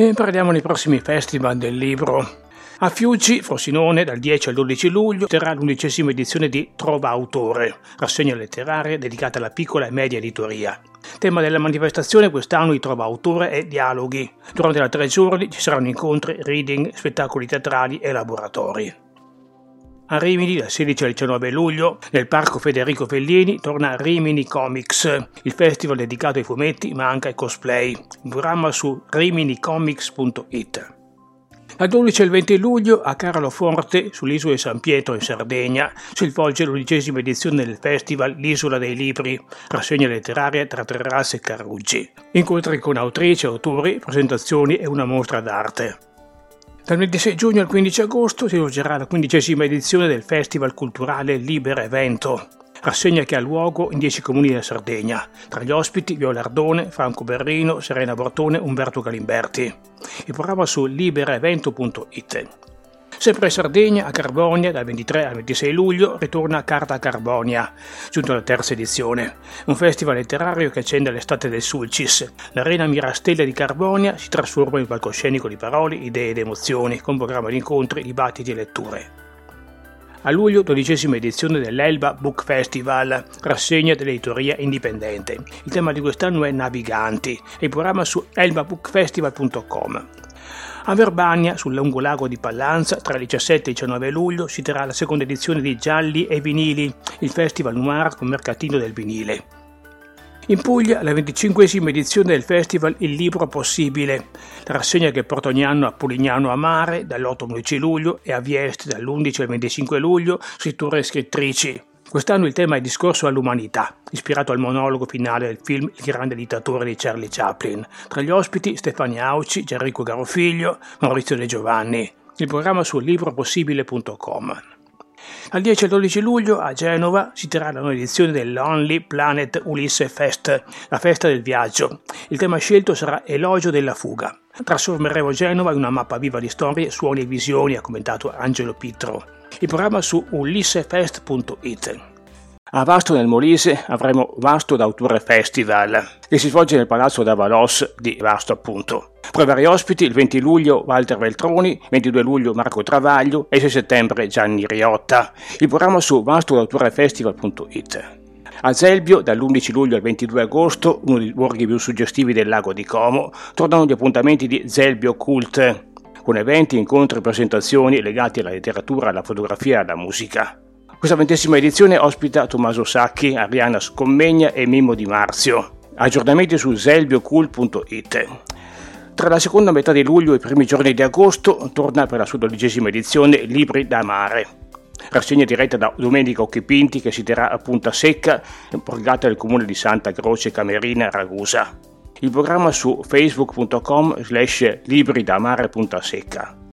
E parliamo dei prossimi festival del libro. A Fiuggi, Frosinone, dal 10 al 12 luglio, terrà l'11ª edizione di Trova Autore, rassegna letteraria dedicata alla piccola e media editoria. Tema della manifestazione quest'anno di Trova Autore è dialoghi. Durante la 3 giorni ci saranno incontri, reading, spettacoli teatrali e laboratori. A Rimini, dal 16 al 19 luglio, nel Parco Federico Fellini, torna Rimini Comics, il festival dedicato ai fumetti ma anche ai cosplay. Il programma su riminicomics.it. Dal 12 al 20 luglio a Carloforte, sull'isola di San Pietro in Sardegna, si svolge l'11ª edizione del festival L'Isola dei Libri, rassegna letteraria tra Terrazze e Caruggi. Incontri con autrici, autori, presentazioni e una mostra d'arte. Dal 26 giugno al 15 agosto si svolgerà la 15ª edizione del Festival Culturale Libera Evento, rassegna che ha luogo in 10 comuni della Sardegna. Tra gli ospiti Viola Ardone, Franco Berrino, Serena Bortone, Umberto Galimberti. Il programma su liberaevento.it. Sempre in Sardegna, a Carbonia, dal 23 al 26 luglio, ritorna Carta Carbonia, giunto alla 3ª edizione. Un festival letterario che accende l'estate del Sulcis. L'Arena Mirastella di Carbonia si trasforma in palcoscenico di parole, idee ed emozioni, con programma di incontri, dibattiti e letture. A luglio, 12ª edizione dell'Elba Book Festival, rassegna dell'editoria indipendente. Il tema di quest'anno è Naviganti e il programma su elbabookfestival.com. A Verbania, sul lungolago di Pallanza, tra il 17 e il 19 luglio, si terrà la 2ª edizione di Gialli e Vinili, il festival noir con mercatino del vinile. In Puglia, la 25ª edizione del festival Il Libro Possibile, la rassegna che porta ogni anno a Polignano a Mare dall'8 al 11 luglio e a Vieste dall'11 al 25 luglio, scrittori e scrittrici. Quest'anno il tema è Discorso all'umanità, ispirato al monologo finale del film Il grande dittatore di Charlie Chaplin. Tra gli ospiti Stefania Auci, Gianrico Garofiglio, Maurizio De Giovanni. Il programma su libropossibile.com. Dal 10 al 12 luglio a Genova si terrà la nuova edizione del Lonely Planet Ulisse Fest, la festa del viaggio. Il tema scelto sarà Elogio della fuga. Trasformeremo Genova in una mappa viva di storie, suoni e visioni, ha commentato Angelo Pittro. Il programma su ulissefest.it. A Vasto nel Molise avremo Vasto d'Autore Festival, che si svolge nel Palazzo d'Avalos di Vasto appunto. Tra i vari ospiti il 20 luglio Walter Veltroni, 22 luglio Marco Travaglio e 6 settembre Gianni Riotta. Il programma su vastodautorefestival.it. A Zelbio, dall'11 luglio al 22 agosto, uno dei borghi più suggestivi del lago di Como, tornano gli appuntamenti di Zelbio Cult, con eventi, incontri e presentazioni legati alla letteratura, alla fotografia e alla musica. Questa 20ª edizione ospita Tommaso Sacchi, Arianna Scommegna e Mimmo Di Marzio. Aggiornamenti su zelbiocool.it. Tra la seconda metà di luglio e i primi giorni di agosto torna per la sua 12ª edizione Libri da Mare. Rassegna diretta da Domenico Occhipinti che si terrà a Punta Secca, borgata del comune di Santa Croce Camerina, Ragusa. Il programma su facebook.com/libridamare.secca.